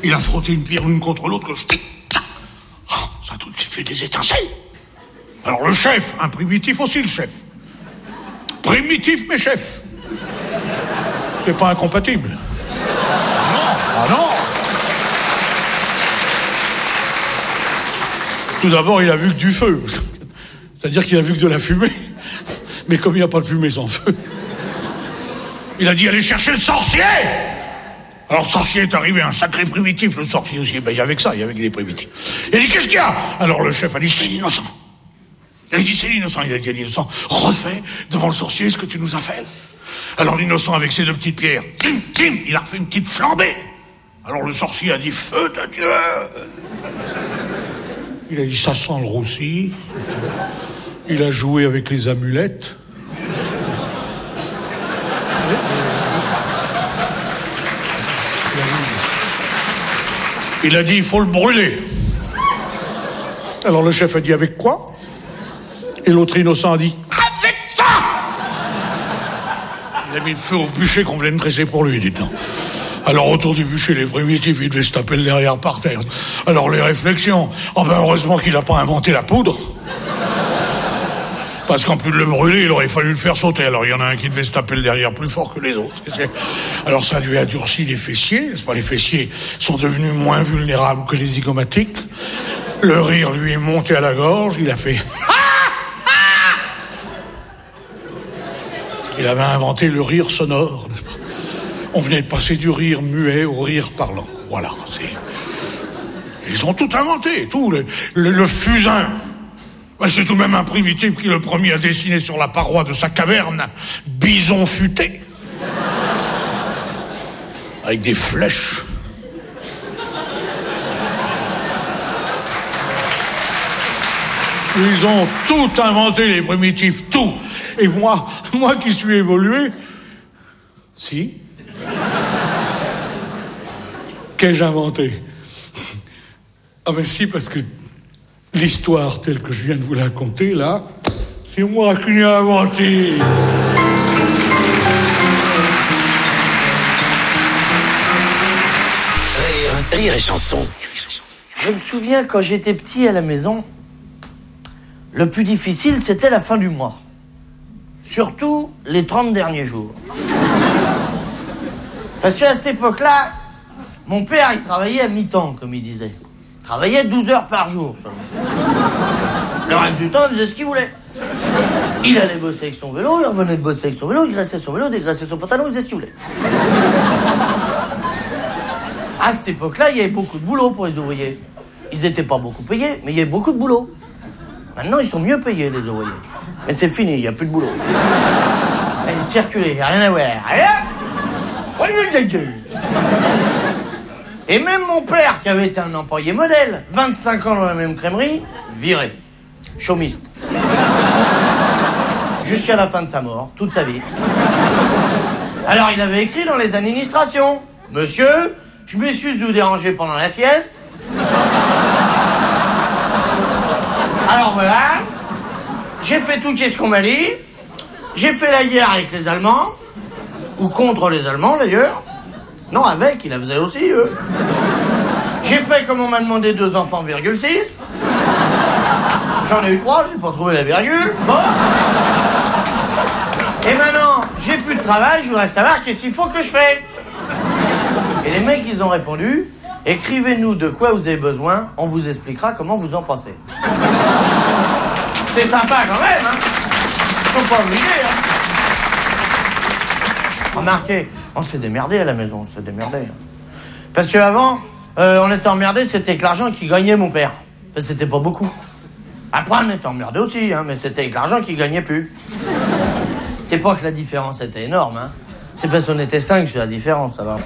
Il a frotté une pierre l'une contre l'autre. Ça a tout de suite fait des étincelles. Alors le chef, un primitif aussi le chef. Primitif mais chef. C'est pas incompatible. Ah non. Tout d'abord, il a vu que du feu. C'est-à-dire qu'il a vu que de la fumée. Mais comme il n'y a pas de fumée sans feu, il a dit allez chercher le sorcier. Alors le sorcier est arrivé, un sacré primitif, le sorcier aussi. Ben il y avait que ça, il y avait que des primitifs. Il a dit qu'est-ce qu'il y a? Alors le chef a dit c'est l'innocent. Il a dit c'est l'innocent. Il a dit à l'innocent refais devant le sorcier ce que tu nous as fait. Alors l'innocent avec ses 2 petites pierres, tim, tim, il a refait une petite flambée. Alors le sorcier a dit feu de Dieu. Il a dit ça sent le roussi. Il a joué avec les amulettes. Il a dit il faut le brûler. Alors le chef a dit avec quoi? Et l'autre innocent a dit avec ça. Il a mis le feu au bûcher qu'on venait de dresser pour lui, dites-donc. Alors autour du bûcher, les primitifs, ils devaient se taper le derrière par terre. Alors les réflexions, oh ben heureusement qu'il n'a pas inventé la poudre. Parce qu'en plus de le brûler, il aurait fallu le faire sauter. Alors il y en a un qui devait se taper le derrière plus fort que les autres. Alors ça lui a durci les fessiers, n'est-ce pas? Les fessiers sont devenus moins vulnérables que les zygomatiques. Le rire lui est monté à la gorge, il a fait... Il avait inventé le rire sonore, n'est-ce pas? On venait de passer du rire muet au rire parlant. Voilà, ils ont tout inventé, tout. Le fusain. Ben, c'est tout de même un primitif qui le premier a dessiné sur la paroi de sa caverne bison futé. Avec des flèches. Ils ont tout inventé, les primitifs, tout. Et moi qui suis évolué, si. Qu'ai-je inventé? Ah ben si, parce que l'histoire telle que je viens de vous la conter, là, c'est moi qui l'ai inventée. Rire et chanson. Je me souviens quand j'étais petit à la maison, le plus difficile c'était la fin du mois. Surtout les 30 derniers jours. Parce qu'à cette époque-là, mon père il travaillait à mi-temps, comme il disait. Il travaillait 12 heures par jour seulement. Le reste du temps, il faisait ce qu'il voulait. Il allait bosser avec son vélo, il revenait de bosser avec son vélo, il graissait son vélo, dégraissait son pantalon, il faisait ce qu'il voulait. À cette époque-là, il y avait beaucoup de boulot pour les ouvriers. Ils n'étaient pas beaucoup payés, mais il y avait beaucoup de boulot. Maintenant, ils sont mieux payés, les ouvriers. Mais c'est fini, il n'y a plus de boulot. Et circuler, il n'y a rien à voir. Et même mon père, qui avait été un employé modèle, 25 ans dans la même crèmerie, viré. Chômiste. Jusqu'à la fin de sa mort, toute sa vie. Alors, il avait écrit dans les administrations. Monsieur, je m'excuse de vous déranger pendant la sieste. Alors voilà, j'ai fait tout ce qu'on m'a dit. J'ai fait la guerre avec les Allemands. Ou contre les Allemands, d'ailleurs. Non, avec, ils la faisaient aussi, eux. J'ai fait comme on m'a demandé 2 enfants, 6. J'en ai eu 3, j'ai pas trouvé la virgule. Bon. Et maintenant, j'ai plus de travail, je voudrais savoir qu'est-ce qu'il faut que je fais. Et les mecs, ils ont répondu, écrivez-nous de quoi vous avez besoin, on vous expliquera comment vous en pensez. C'est sympa quand même, hein. Faut pas oublier, hein. Remarquez, on s'est démerdé à la maison, on s'est démerdé. Parce qu'avant, on était emmerdé, c'était que l'argent qu'il gagnait mon père. C'était pas beaucoup. Après, on était emmerdé aussi, hein, mais c'était avec l'argent qu'il gagnait plus. C'est pas que la différence était énorme, hein. C'est parce qu'on était 5 sur la différence, ça va.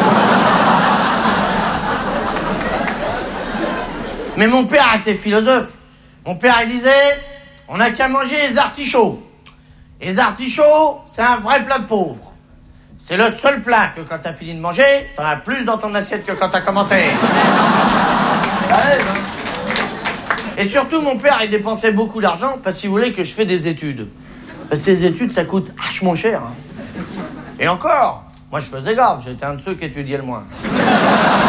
Mais mon père était philosophe. Mon père, il disait, on n'a qu'à manger les artichauts. Et les artichauts, c'est un vrai plat de pauvre. C'est le seul plat que quand t'as fini de manger, t'en as plus dans ton assiette que quand t'as commencé. Ouais, hein. Et surtout, mon père, il dépensait beaucoup d'argent parce qu'il voulait que je fasse des études. Parce que les études, ça coûte vachement cher. Hein. Et encore, moi, je faisais grave. J'étais un de ceux qui étudiaient le moins.